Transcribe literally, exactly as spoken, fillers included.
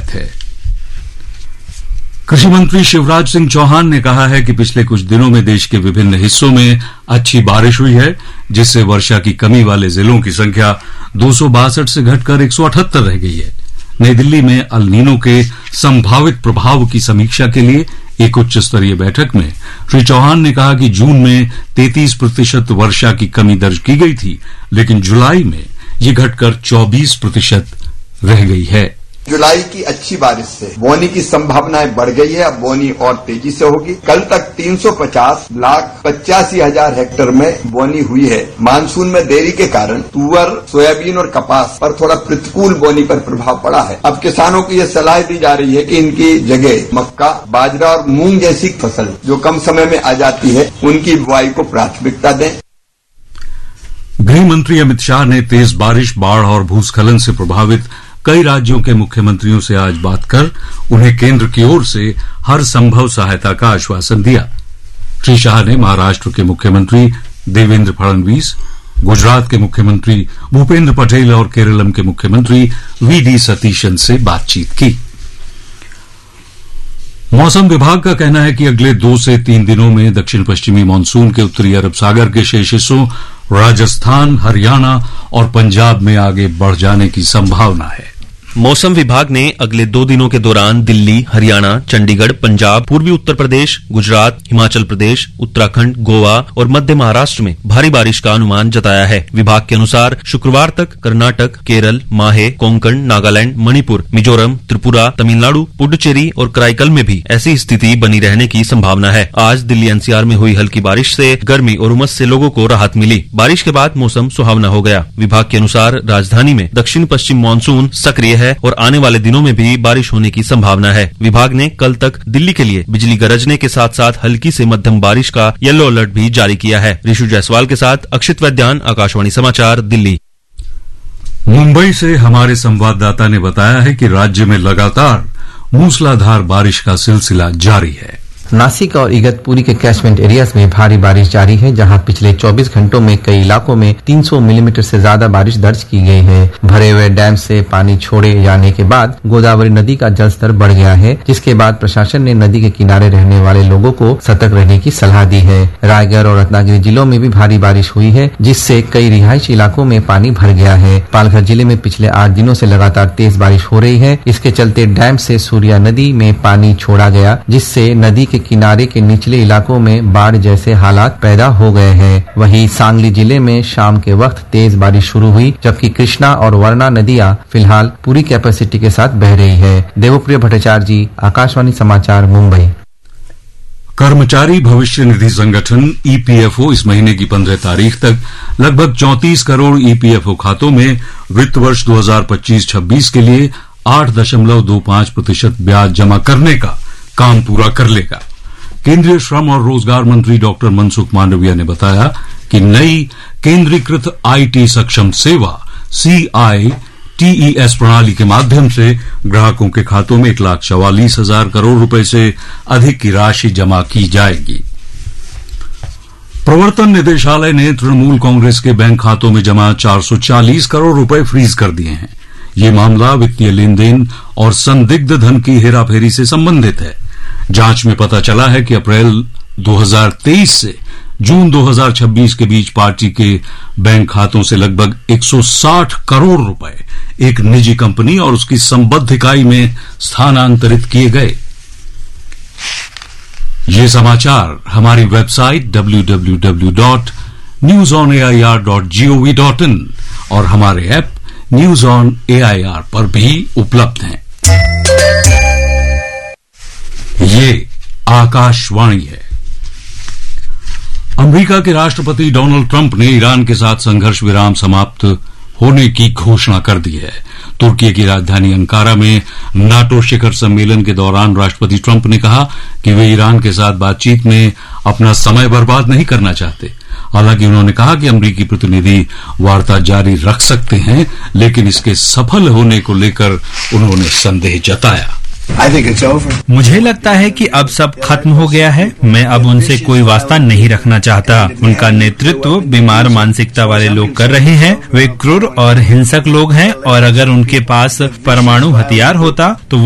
बात है। कृषि मंत्री शिवराज सिंह चौहान ने कहा है कि पिछले कुछ दिनों में देश के विभिन्न हिस्सों में अच्छी बारिश हुई है, जिससे वर्षा की कमी वाले जिलों की संख्या दो सौ बासठ से घटकर एक सौ अठहत्तर रह गई है। नई दिल्ली में अल नीनो के संभावित प्रभाव की समीक्षा के लिए एक उच्च स्तरीय बैठक में श्री चौहान ने कहा कि जून में तैंतीस प्रतिशत वर्षा की कमी दर्ज की गई थी, लेकिन जुलाई में ये घटकर चौबीस प्रतिशत रह गई है। जुलाई की अच्छी बारिश से बोनी की संभावनाएं बढ़ गई है। अब बोनी और तेजी से होगी। कल तक तीन सौ पचास लाख पचासी हजार हेक्टेयर में बोनी हुई है। मानसून में देरी के कारण तुअर, सोयाबीन और कपास पर थोड़ा प्रतिकूल बोनी पर प्रभाव पड़ा है। अब किसानों को यह सलाह दी जा रही है कि इनकी जगह मक्का, बाजरा और मूंग जैसी फसल जो कम समय में आ जाती है, उनकी बुआई को प्राथमिकता दें। गृह मंत्री अमित शाह ने तेज बारिश, बाढ़ और भूस्खलन से प्रभावित कई राज्यों के मुख्यमंत्रियों से आज बात कर उन्हें केंद्र की ओर से हर संभव सहायता का आश्वासन दिया। श्री शाह ने महाराष्ट्र के मुख्यमंत्री देवेंद्र फडणवीस, गुजरात के मुख्यमंत्री भूपेंद्र पटेल और केरलम के मुख्यमंत्री वी डी सतीशन से बातचीत की। मौसम विभाग का कहना है कि अगले दो से तीन दिनों में दक्षिण पश्चिमी मानसून के उत्तरी अरब सागर के शेष हिस्सों, राजस्थान, हरियाणा और पंजाब में आगे बढ़ जाने की संभावना है। मौसम विभाग ने अगले दो दिनों के दौरान दिल्ली, हरियाणा, चंडीगढ़, पंजाब, पूर्वी उत्तर प्रदेश, गुजरात, हिमाचल प्रदेश, उत्तराखंड, गोवा और मध्य महाराष्ट्र में भारी बारिश का अनुमान जताया है। विभाग के अनुसार शुक्रवार तक कर्नाटक, केरल, माहे, कोंकण, नागालैंड, मणिपुर, मिजोरम, त्रिपुरा, तमिलनाडु, पुडुचेरी और कराईकल में भी ऐसी स्थिति बनी रहने की संभावना है। आज दिल्ली एनसीआर में हुई हल्की बारिश से गर्मी और उमस से लोगों को राहत मिली। बारिश के बाद मौसम सुहावना हो गया। विभाग के अनुसार राजधानी में दक्षिण पश्चिम मानसून सक्रिय है और आने वाले दिनों में भी बारिश होने की संभावना है। विभाग ने कल तक दिल्ली के लिए बिजली गरजने के साथ साथ हल्की से मध्यम बारिश का येलो अलर्ट भी जारी किया है। ऋषु जायसवाल के साथ अक्षित वैद्यान, आकाशवाणी समाचार, दिल्ली। मुंबई से हमारे संवाददाता ने बताया है कि राज्य में लगातार मूसलाधार बारिश का सिलसिला जारी है। नासिक और इगतपुरी के कैचमेंट एरियाज में भारी बारिश जारी है, जहां पिछले चौबीस घंटों में कई इलाकों में तीन सौ मिलीमीटर से ज्यादा बारिश दर्ज की गई है। भरे हुए डैम से पानी छोड़े जाने के बाद गोदावरी नदी का जलस्तर बढ़ गया है, जिसके बाद प्रशासन ने नदी के किनारे रहने वाले लोगों को सतर्क रहने की सलाह दी है। रायगढ़ और रत्नागिरी जिलों में भी भारी बारिश हुई है, जिससे कई रिहायशी इलाकों में पानी भर गया है। पालघर जिले में पिछले आठ दिनों से लगातार तेज बारिश हो रही है। इसके चलते डैम से सूर्या नदी में पानी छोड़ा गया, जिससे नदी के किनारे के निचले इलाकों में बाढ़ जैसे हालात पैदा हो गए हैं। वहीं सांगली जिले में शाम के वक्त तेज बारिश शुरू हुई, जबकि कृष्णा और वर्णा नदियां फिलहाल पूरी कैपेसिटी के साथ बह रही है। देवप्रिय भट्टाचार्य जी, आकाशवाणी समाचार, मुंबई। कर्मचारी भविष्य निधि संगठन ईपीएफओ इस महीने की पंद्रह तारीख तक लगभग चौंतीस करोड़ ईपीएफओ खातों में वित्त वर्ष दो हजार पच्चीस छब्बीस के लिए आठ दशमलव दो पांच प्रतिशत ब्याज जमा करने का काम पूरा कर लेगा। केंद्रीय श्रम और रोजगार मंत्री डॉक्टर मनसुख मांडविया ने बताया कि नई केंद्रीकृत आईटी सक्षम सेवा सीआईटीईएस प्रणाली के माध्यम से ग्राहकों के खातों में एक लाख चवालीस हजार करोड़ रुपए से अधिक की राशि जमा की जाएगी। प्रवर्तन निदेशालय ने तृणमूल कांग्रेस के बैंक खातों में जमा चार सौ चालीस करोड़ रुपए फ्रीज कर दिए हैं। ये मामला वित्तीय लेन देन और संदिग्ध धन की हेराफेरी से संबंधित है। जांच में पता चला है कि अप्रैल दो हजार तेईस से जून दो हजार छब्बीस के बीच पार्टी के बैंक खातों से लगभग एक सौ साठ करोड़ रुपए एक निजी कंपनी और उसकी संबद्ध इकाई में स्थानांतरित किए गए। ये समाचार हमारी website W W W dot news on A I R dot G O V dot in और हमारे app news on A I R पर भी उपलब्ध हैं। ये आकाशवाणी है। अमेरिका के राष्ट्रपति डोनाल्ड ट्रंप ने ईरान के साथ संघर्ष विराम समाप्त होने की घोषणा कर दी है। तुर्की की राजधानी अंकारा में नाटो शिखर सम्मेलन के दौरान राष्ट्रपति ट्रंप ने कहा कि वे ईरान के साथ बातचीत में अपना समय बर्बाद नहीं करना चाहते। हालांकि उन्होंने कहा कि अमेरिकी प्रतिनिधि वार्ता जारी रख सकते हैं, लेकिन इसके सफल होने को लेकर उन्होंने संदेह जताया। मुझे लगता है कि अब सब खत्म हो गया है। मैं अब उनसे कोई वास्ता नहीं रखना चाहता। उनका नेतृत्व बीमार मानसिकता वाले लोग कर रहे हैं। वे क्रूर और हिंसक लोग हैं और अगर उनके पास परमाणु हथियार होता तो